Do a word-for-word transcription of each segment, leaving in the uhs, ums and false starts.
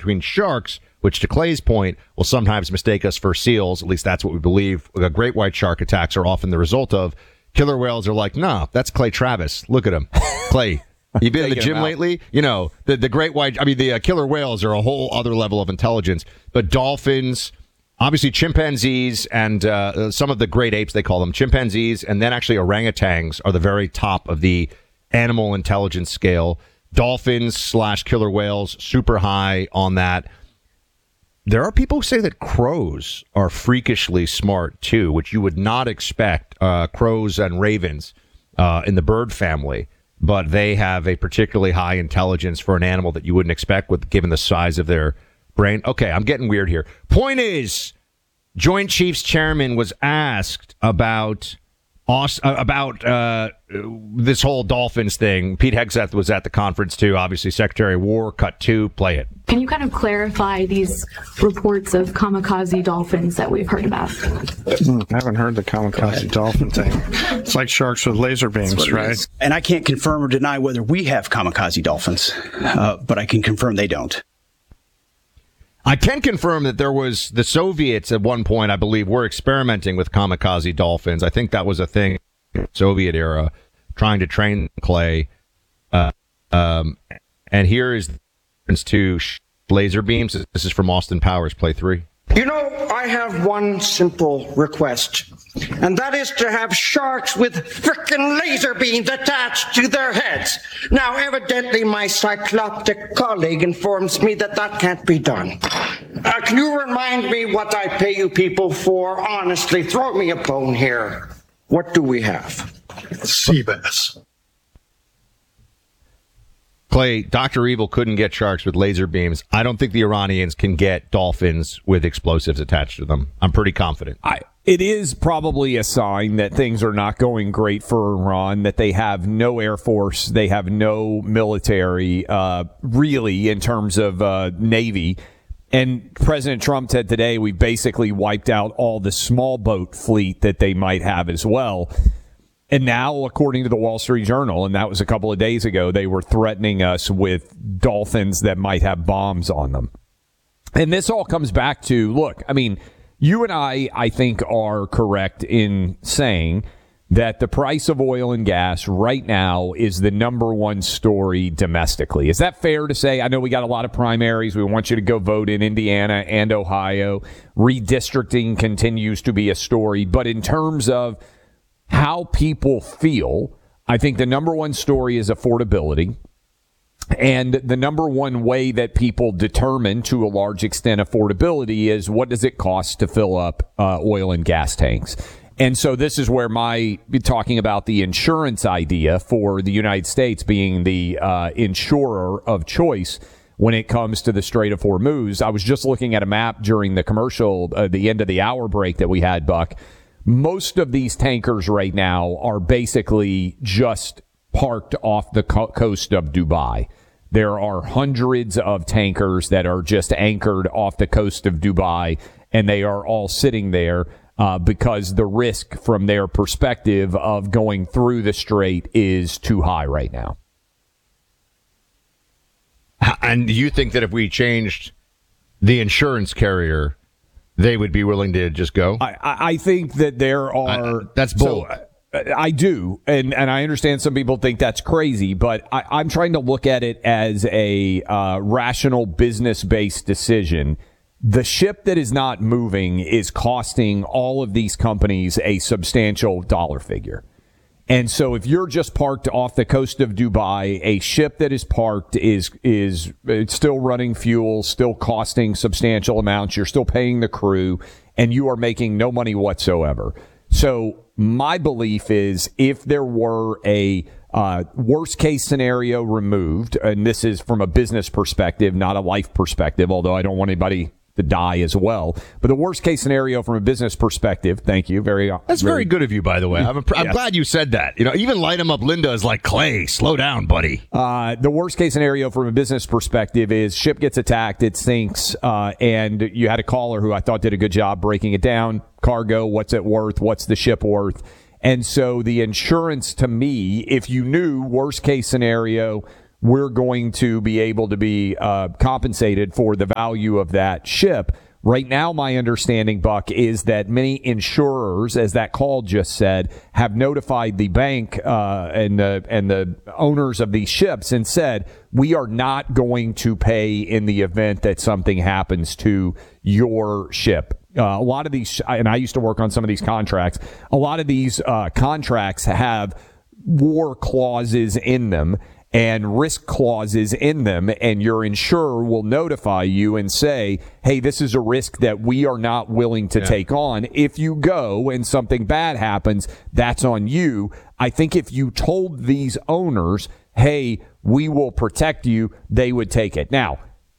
between sharks, which to Clay's point will sometimes mistake us for seals. At least that's what we believe. The great white shark attacks are often the result of. Killer whales are like, nah, that's Clay Travis. Look at him. Clay, you been in the gym lately? You know, the, the great white, I mean, the uh, killer whales are a whole other level of intelligence. But dolphins, obviously chimpanzees, and uh, some of the great apes, they call them chimpanzees, and then actually orangutans are the very top of the animal intelligence scale. Dolphins slash killer whales, super high on that. There are people who say that crows are freakishly smart, too, which you would not expect. Uh, crows and ravens uh, in the bird family, but they have a particularly high intelligence for an animal that you wouldn't expect with given the size of their brain. Okay, I'm getting weird here. Point is, Joint Chiefs Chairman was asked about Aus- uh, about uh, this whole Dolphins thing. Pete Hegseth was at the conference, too. Obviously, Secretary of War, cut two, play it. Can you kind of clarify these reports of kamikaze dolphins that we've heard about? Mm, I haven't heard the kamikaze dolphin thing. It's like sharks with laser beams, right? And I can't confirm or deny whether we have kamikaze dolphins, uh, but I can confirm they don't. I can confirm that there was the Soviets at one point, I believe, were experimenting with kamikaze dolphins. I think that was a thing in the Soviet era, trying to train Clay. Uh, um, and here is the reference to laser beams. This is from Austin Powers, play three. You know, I have one simple request, and that is to have sharks with frickin' laser beams attached to their heads. Now, evidently, my cycloptic colleague informs me that that can't be done. Uh, can you remind me what I pay you people for? Honestly, throw me a bone here. What do we have? Sea bass. Clay, Doctor Evil couldn't get sharks with laser beams. I don't think the Iranians can get dolphins with explosives attached to them. I'm pretty confident. I, it is probably a sign that things are not going great for Iran, that they have no air force, they have no military, uh, really, in terms of uh, Navy. And President Trump said today we basically wiped out all the small boat fleet that they might have as well. And now, according to the Wall Street Journal, and that was a couple of days ago, they were threatening us with dolphins that might have bombs on them. And this all comes back to, look, I mean, you and I, I think, are correct in saying that the price of oil and gas right now is the number one story domestically. Is that fair to say? I know we got a lot of primaries. We want you to go vote in Indiana and Ohio. Redistricting continues to be a story. But in terms of how people feel, I think the number one story is affordability. And the number one way that people determine, to a large extent, affordability is what does it cost to fill up uh, oil and gas tanks. And so this is where my talking about the insurance idea for the United States being the uh, insurer of choice when it comes to the Strait of Hormuz. I was just looking at a map during the commercial, uh, the end of the hour break that we had, Buck. Most of these tankers right now are basically just parked off the co- coast of Dubai. There are hundreds of tankers that are just anchored off the coast of Dubai, and they are all sitting there uh, because the risk from their perspective of going through the strait is too high right now. And you think that if we changed the insurance carrier, they would be willing to just go? I, I think that there are... I, that's bold. So, I do, and, and I understand some people think that's crazy, but I, I'm trying to look at it as a uh, rational business-based decision. The ship that is not moving is costing all of these companies a substantial dollar figure. And so if you're just parked off the coast of Dubai, a ship that is parked is is it's still running fuel, still costing substantial amounts. You're still paying the crew, and you are making no money whatsoever. So my belief is if there were a uh, worst case scenario removed, and this is from a business perspective, not a life perspective, although I don't want anybody to die as well. But the worst case scenario from a business perspective, thank you. Very, That's very, very good of you, by the way. I'm, a, I'm yeah. glad you said that. You know, even light him up Linda is like, Clay, slow down, buddy. Uh, the worst case scenario from a business perspective is ship gets attacked, it sinks, uh, and you had a caller who I thought did a good job breaking it down. Cargo, what's it worth? What's the ship worth? And so the insurance to me, if you knew worst case scenario, we're going to be able to be uh, compensated for the value of that ship. Right now, my understanding, Buck, is that many insurers, as that call just said, have notified the bank uh, and the and the owners of these ships and said, we are not going to pay in the event that something happens to your ship. Uh, a lot of these, and I used to work on some of these contracts, a lot of these uh, contracts have war clauses in them and risk clauses in them, and your insurer will notify you and say, hey, this is a risk that we are not willing to yeah. take on. If you go and something bad happens, that's on you. I think if you told these owners, hey, we will protect you, they would take it. Now,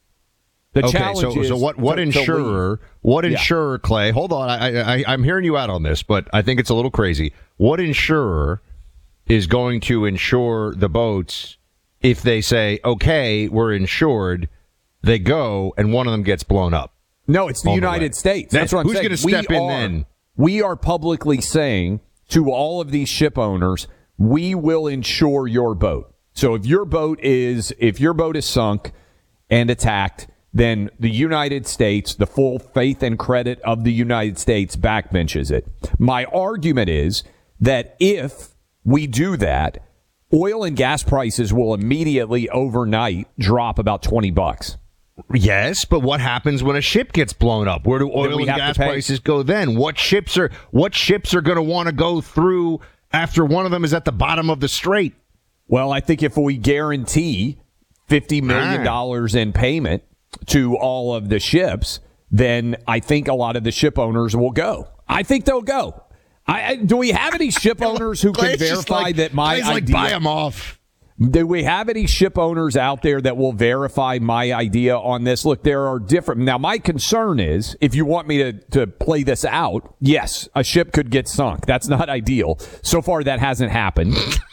the okay, challenge so, is... So what, what to, insurer, to what yeah. insurer, Clay, hold on, I, I, I'm hearing you out on this, but I think it's a little crazy. What insurer is going to insure the boats if they say, okay, we're insured, they go, and one of them gets blown up? No, it's the United the States. That's what I'm Who's saying. Who's going to step we in are, then? We are publicly saying to all of these ship owners, we will insure your boat. So if your boat is, if your boat is sunk and attacked, then the United States, the full faith and credit of the United States backbenches it. My argument is that if we do that, oil and gas prices will immediately overnight drop about twenty bucks. Yes, but what happens when a ship gets blown up? Where do oil and gas prices go then? What ships are what ships are going to want to go through after one of them is at the bottom of the strait? Well, I think if we guarantee fifty million dollars in payment to all of the ships, then I think a lot of the ship owners will go. I think they'll go. I, I, do we have any ship owners who can verify like, that my like idea... buy them off. Do we have any ship owners out there that will verify my idea on this? Look, there are different... Now, my concern is, if you want me to, to play this out, yes, a ship could get sunk. That's not ideal. So far, that hasn't happened.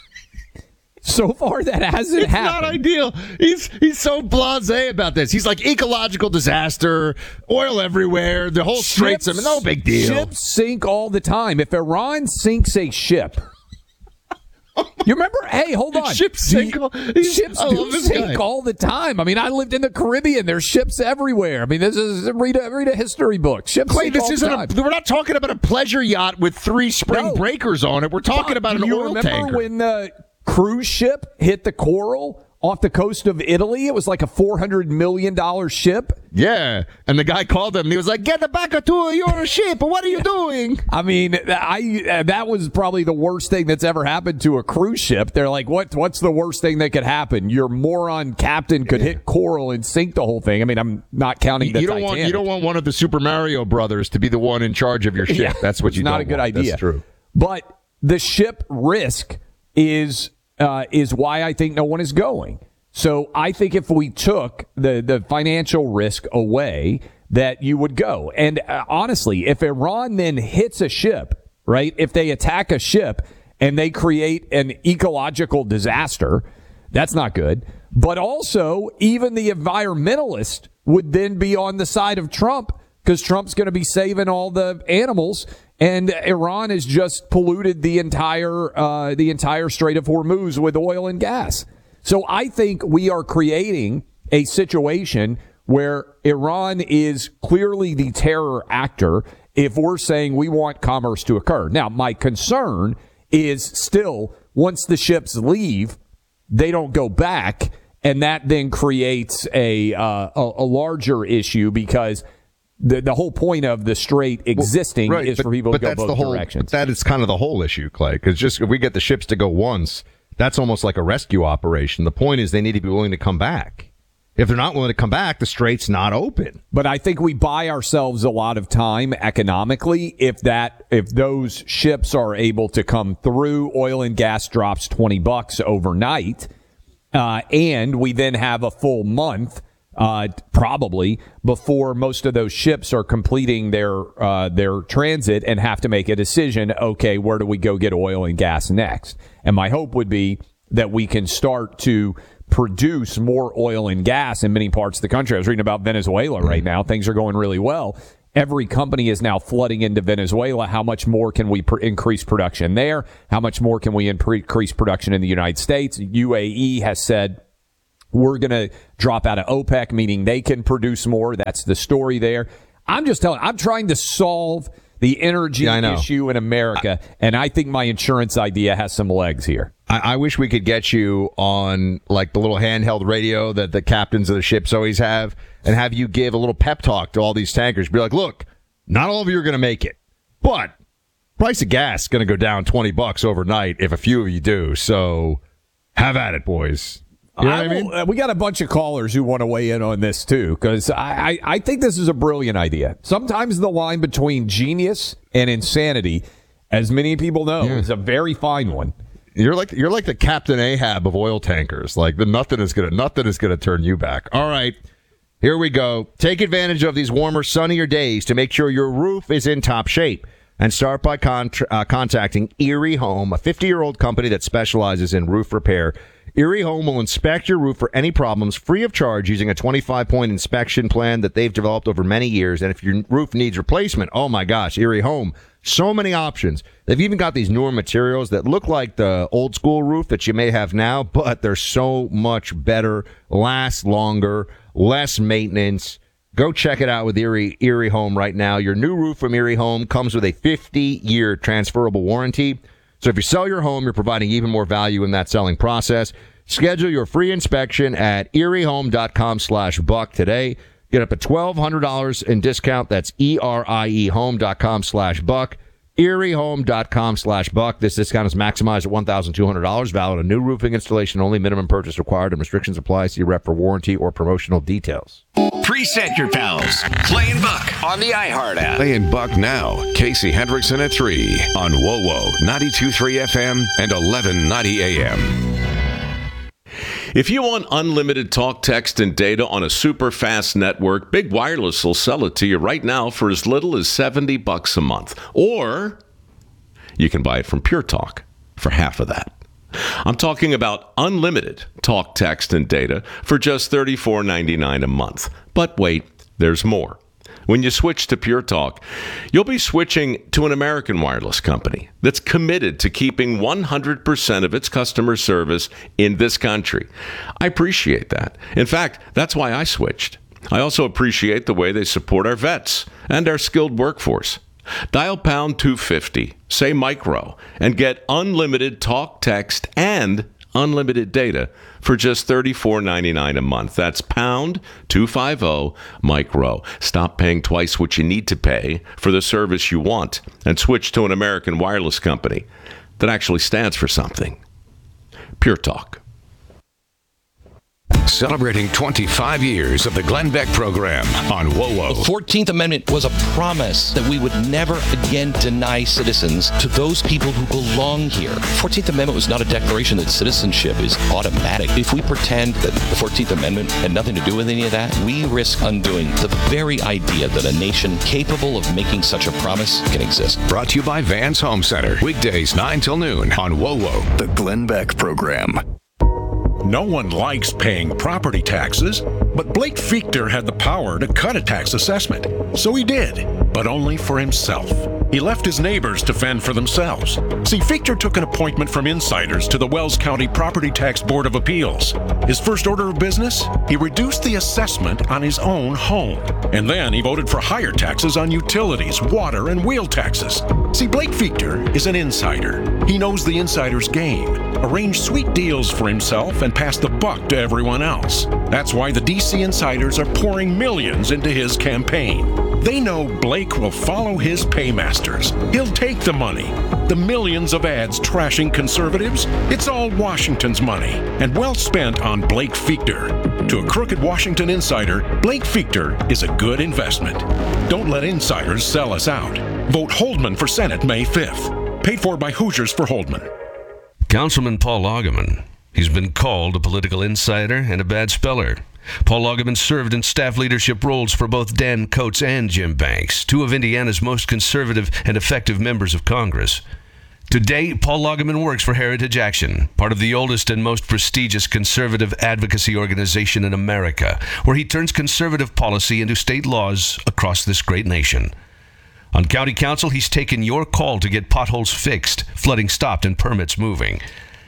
So far, that hasn't it's happened. It's not ideal. He's he's so blasé about this. He's like, ecological disaster, oil everywhere, the whole straits. Ships, no big deal. Ships sink all the time. If Iran sinks a ship... You remember? Hey, hold on. Ships sink. All, ships do sink all the time. I mean, I lived in the Caribbean. There's ships everywhere. I mean, this is read a read a history book. Ships Clay, sink this all isn't. the time. A, we're not talking about a pleasure yacht with three spring no. breakers on it. We're talking but about an you oil remember tanker. When the cruise ship hit the coral off the coast of Italy? It was like a four hundred million dollars ship. Yeah, and the guy called him and he was like, "Get the back to your ship. What are you doing?" I mean, I that was probably the worst thing that's ever happened to a cruise ship. They're like, "What? What's the worst thing that could happen? Your moron captain could hit coral and sink the whole thing." I mean, I'm not counting the you don't Titanic. want you don't want one of the Super Mario brothers to be the one in charge of your ship. Yeah, that's what you. Not don't a good want. idea. That's true. But the ship risk is uh, is why I think no one is going. So I think if we took the, the financial risk away, that you would go. And uh, honestly, if Iran then hits a ship, right, if they attack a ship and they create an ecological disaster, that's not good. But also, even the environmentalist would then be on the side of Trump because Trump's going to be saving all the animals, and Iran has just polluted the entire uh, the entire Strait of Hormuz with oil and gas. So I think we are creating a situation where Iran is clearly the terror actor if we're saying we want commerce to occur. Now, my concern is still once the ships leave, they don't go back, and that then creates a uh, a, a larger issue because the the whole point of the strait existing well, right, is but, for people but to go that's both the whole, directions. But that is kind of the whole issue, Clay, because just if we get the ships to go once, that's almost like a rescue operation. The point is they need to be willing to come back. If they're not willing to come back, the strait's not open. But I think we buy ourselves a lot of time economically if that if those ships are able to come through. Oil and gas drops twenty bucks overnight, uh, and we then have a full month, uh, probably before most of those ships are completing their uh, their transit and have to make a decision. Okay, where do we go get oil and gas next? And my hope would be that we can start to produce more oil and gas in many parts of the country. I was reading about Venezuela right now. Things are going really well. Every company is now flooding into Venezuela. How much more can we pr- increase production there? How much more can we increase production in the United States? U A E has said we're going to drop out of OPEC, meaning they can produce more. That's the story there. I'm just telling, I'm trying to solve the energy yeah, issue in America, I, and I think my insurance idea has some legs here. I, I wish we could get you on like the little handheld radio that the captains of the ships always have and have you give a little pep talk to all these tankers. Be like, look, not all of you are going to make it, but price of gas is going to go down twenty bucks overnight if a few of you do. So have at it, boys. You know I what I mean? will, we got a bunch of callers who want to weigh in on this, too, because I, I, I think this is a brilliant idea. Sometimes the line between genius and insanity, as many people know, yeah. is a very fine one. You're like you're like the Captain Ahab of oil tankers. Like the nothing is gonna nothing is gonna turn you back. All right, here we go. Take advantage of these warmer, sunnier days to make sure your roof is in top shape. And start by con- uh, contacting Erie Home, a fifty-year-old company that specializes in roof repair. Erie Home will inspect your roof for any problems free of charge using a twenty-five point inspection plan that they've developed over many years. And if your roof needs replacement, oh my gosh, Erie Home, so many options. They've even got these newer materials that look like the old school roof that you may have now, but they're so much better, last longer, less maintenance. Go check it out with Erie, Erie Home right now. Your new roof from Erie Home comes with a fifty-year transferable warranty. So if you sell your home, you're providing even more value in that selling process. Schedule your free inspection at eriehome.com slash buck today. Get up to twelve hundred dollars in discount. That's E-R-I-E home.com slash buck. eriehome.com slash buck. This discount is maximized at one thousand two hundred dollars. Valid on new roofing installation only. Minimum purchase required and restrictions apply. See rep for warranty or promotional details. Preset your pals. Clay and Buck on the iHeart app. Clay and Buck now. Casey Hendrickson at three on W O W O ninety-two point three F M and eleven ninety A M. If you want unlimited talk, text, and data on a super fast network, Big Wireless will sell it to you right now for as little as seventy bucks a month. Or you can buy it from Pure Talk for half of that. I'm talking about unlimited talk, text, and data for just thirty-four ninety-nine a month. But wait, there's more. When you switch to Pure Talk, you'll be switching to an American wireless company that's committed to keeping one hundred percent of its customer service in this country. I appreciate that. In fact, that's why I switched. I also appreciate the way they support our vets and our skilled workforce. Dial pound two fifty, say micro, and get unlimited talk, text, and unlimited data for just thirty-four ninety-nine a month. That's pound two fifty micro. Stop paying twice what you need to pay for the service you want and switch to an American wireless company that actually stands for something. Pure Talk. Celebrating twenty-five years of the Glenn Beck program on W O W O. The fourteenth Amendment was a promise that we would never again deny citizens to those people who belong here. The fourteenth Amendment was not a declaration that citizenship is automatic. If we pretend that the fourteenth Amendment had nothing to do with any of that, we risk undoing the very idea that a nation capable of making such a promise can exist. Brought to you by Vans Home Center. Weekdays nine till noon on W O W O. The Glenn Beck program. No one likes paying property taxes, but Blake Fichter had the power to cut a tax assessment. So he did, but only for himself. He left his neighbors to fend for themselves. See, Fichter took an appointment from insiders to the Wells County Property Tax Board of Appeals. His first order of business? He reduced the assessment on his own home. And then he voted for higher taxes on utilities, water, and wheel taxes. See, Blake Fichter is an insider. He knows the insider's game, arranged sweet deals for himself, and passed the buck to everyone else. That's why the D C insiders are pouring millions into his campaign. They know Blake will follow his paymasters. He'll take the money. The millions of ads trashing conservatives, it's all Washington's money, and well spent on Blake Fichter. To a crooked Washington insider, Blake Fichter is a good investment. Don't let insiders sell us out. Vote Holdman for Senate May fifth. Paid for by Hoosiers for Holdman. Councilman Paul Lageman. He's been called a political insider and a bad speller. Paul Lageman served in staff leadership roles for both Dan Coates and Jim Banks, two of Indiana's most conservative and effective members of Congress. Today, Paul Lageman works for Heritage Action, part of the oldest and most prestigious conservative advocacy organization in America, where he turns conservative policy into state laws across this great nation. On County Council, he's taken your call to get potholes fixed, flooding stopped, and permits moving.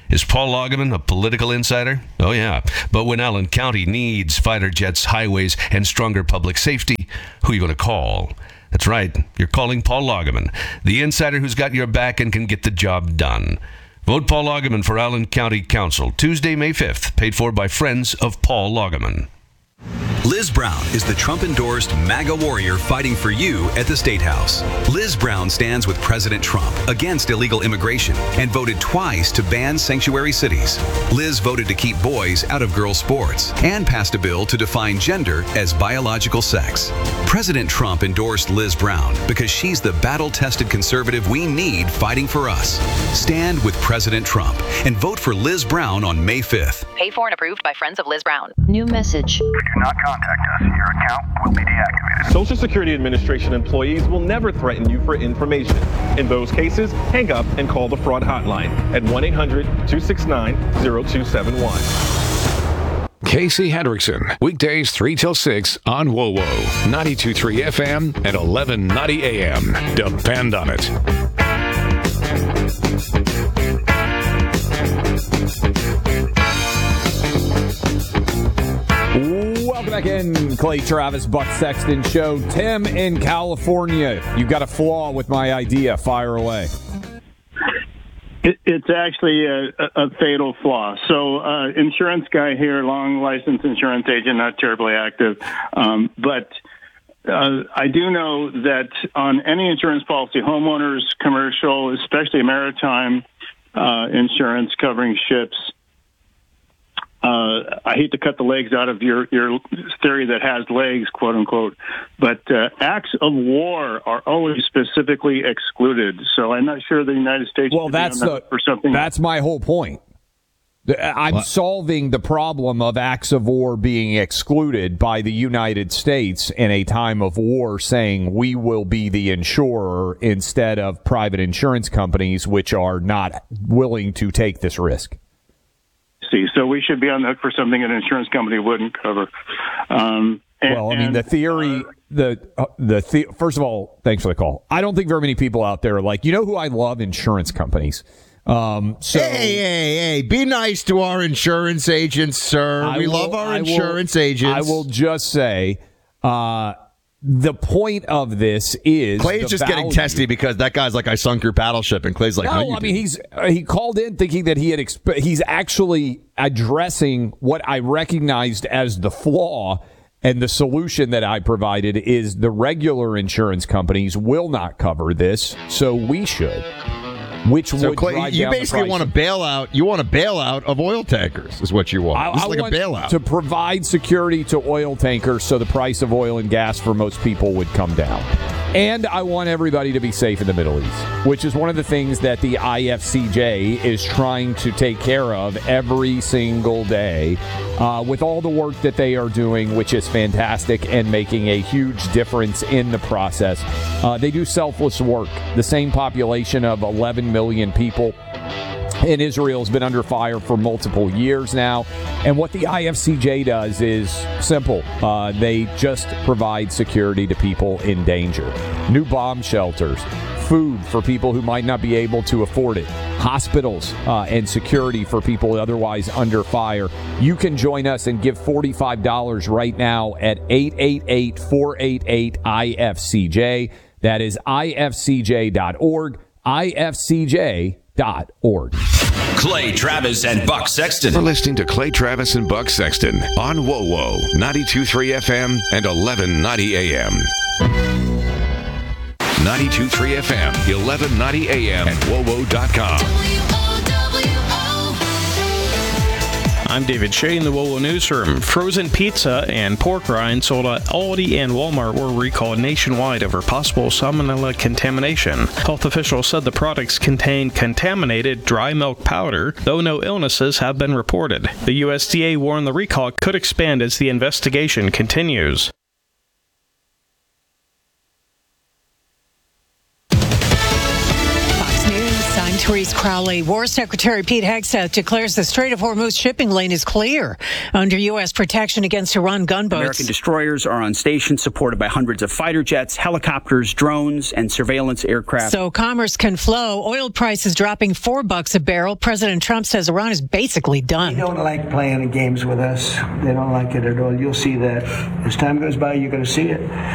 Is Paul Loggeman a political insider? Oh, yeah. But when Allen County needs fighter jets, highways, and stronger public safety, who are you going to call? That's right. You're calling Paul Loggeman, the insider who's got your back and can get the job done. Vote Paul Loggeman for Allen County Council, Tuesday, May fifth, paid for by Friends of Paul Loggeman. Liz Brown is the Trump-endorsed MAGA warrior fighting for you at the State House. Liz Brown stands with President Trump against illegal immigration and voted twice to ban sanctuary cities. Liz voted to keep boys out of girls' sports and passed a bill to define gender as biological sex. President Trump endorsed Liz Brown because she's the battle-tested conservative we need fighting for us. Stand with President Trump and vote for Liz Brown on May fifth. Paid for and approved by Friends of Liz Brown. New message. Do not contact us. Your account will be deactivated. Social Security Administration employees will never threaten you for information. In those cases, hang up and call the fraud hotline at one eight hundred two six nine zero two seven one. Casey Hendrickson, weekdays three till six on W O W O, ninety-two point three F M and eleven ninety A M. Depend on it. Welcome back in, Clay Travis, Buck Sexton Show. Tim in California, you got a flaw with my idea. Fire away. It, it's actually a, a fatal flaw. So, uh, insurance guy here, long licensed insurance agent, not terribly active, um, but uh, I do know that on any insurance policy, homeowners, commercial, especially maritime uh, insurance covering ships. Uh, I hate to cut the legs out of your, your theory that has legs, quote unquote, but uh, acts of war are always specifically excluded. So I'm not sure the United States. Well, that's the for something. That's my whole point. I'm what? solving the problem of acts of war being excluded by the United States in a time of war, saying we will be the insurer instead of private insurance companies, which are not willing to take this risk. See, so we should be on the hook for something an insurance company wouldn't cover. Um, and, well, I mean, and, the theory, uh, the uh, the, the first of all, thanks for the call. I don't think very many people out there are like, you know who I love? Insurance companies. Um, so hey, hey, hey, be nice to our insurance agents, sir. I we will, love our I insurance will, agents. I will just say, uh, the point of this is Clay's just value. getting testy because that guy's like, I sunk your battleship, and Clay's like, no, how you I mean do? he's uh, he called in thinking that he had exp- he's actually addressing what I recognized as the flaw, and the solution that I provided is the regular insurance companies will not cover this, so we should. Which so would Clay, drive you down the basically price. want a bailout. You want a bailout of oil tankers, is what you want. I, This is I like want a bailout to provide security to oil tankers, so the price of oil and gas for most people would come down. And I want everybody to be safe in the Middle East, which is one of the things that the I F C J is trying to take care of every single day uh, with all the work that they are doing, which is fantastic and making a huge difference in the process. Uh, they do selfless work. The same population of eleven million people in Israel has been under fire for multiple years now. And what the I F C J does is simple. Uh, they just provide security to people in danger. New bomb shelters, food for people who might not be able to afford it, hospitals uh, and security for people otherwise under fire. You can join us and give forty-five dollars right now at eight eight eight, four eight eight, I F C J. That is I F C J dot org, I F C J dot org. Clay Travis and Buck Sexton. We're listening to Clay Travis and Buck Sexton on W O W O, ninety-two point three F M and eleven ninety A M. ninety-two point three F M, eleven ninety A M, and W O W O dot com. I'm David Shea in the W O W O Newsroom. Frozen pizza and pork rinds sold at Aldi and Walmart were recalled nationwide over possible salmonella contamination. Health officials said the products contained contaminated dry milk powder, though no illnesses have been reported. The U S D A warned the recall could expand as the investigation continues. Fox News, I'm Therese Crowley. War Secretary Pete Hegseth declares the Strait of Hormuz shipping lane is clear under U S protection against Iran gunboats. American destroyers are on station, supported by hundreds of fighter jets, helicopters, drones, and surveillance aircraft. So commerce can flow. Oil prices dropping four bucks a barrel. President Trump says Iran is basically done. They don't like playing games with us. They don't like it at all. You'll see that. As time goes by, you're going to see it.